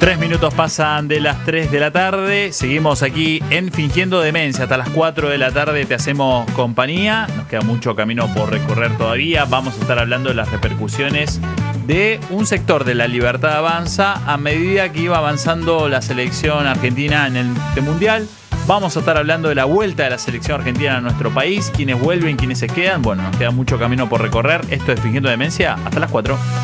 3 minutos pasan de las 3 de la tarde. Seguimos aquí en Fingiendo Demencia. Hasta las 4 de la tarde te hacemos compañía. Nos queda mucho camino por recorrer todavía. Vamos a estar hablando de las repercusiones de un sector de La Libertad Avanza a medida que iba avanzando la selección argentina en el Mundial. Vamos a estar hablando de la vuelta de la selección argentina a nuestro país. Quiénes vuelven, quiénes se quedan. Bueno, nos queda mucho camino por recorrer. Esto es Fingiendo Demencia. Hasta las 4.